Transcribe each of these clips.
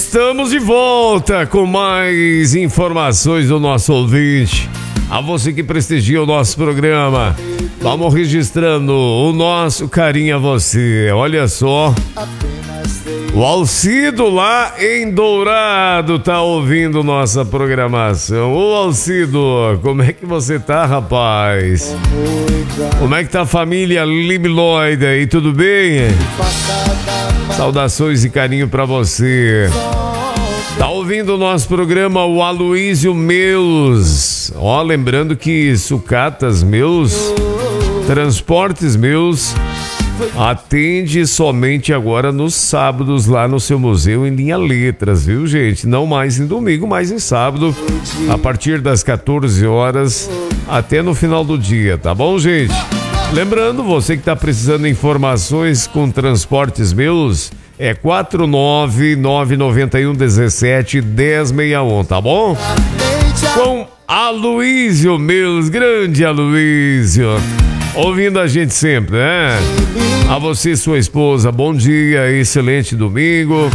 Estamos de volta com mais informações do nosso ouvinte. A você que prestigia o nosso programa, vamos registrando o nosso carinho a você. Olha só, o Alcido lá em Dourado tá ouvindo nossa programação. Ô Alcido, como é que você tá, rapaz? Como é que tá a família Libiloide aí, tudo bem? Saudações e carinho pra você. Tá ouvindo o nosso programa o Aloísio Meus. Ó, lembrando que Sucatas Meus, Transportes Meus, atende somente agora nos sábados lá no seu museu em linha letras, viu, gente? Não mais em domingo, mas em sábado, a partir das 14 horas até no final do dia, tá bom, gente? Lembrando, você que tá precisando de informações com Transportes Meus, é 49991171061, tá bom? Com Aloísio Meus, grande Aloísio, ouvindo a gente sempre, né? A você e sua esposa, bom dia, excelente domingo.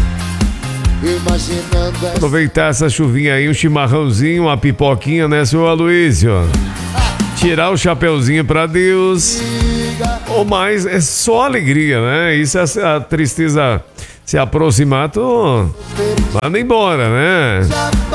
Aproveitar essa chuvinha aí, um chimarrãozinho, uma pipoquinha, né, seu Aloísio? Tirar o chapeuzinho pra Deus. Ou mais, é só alegria, né? Isso é a tristeza se aproximar, tu manda embora, né?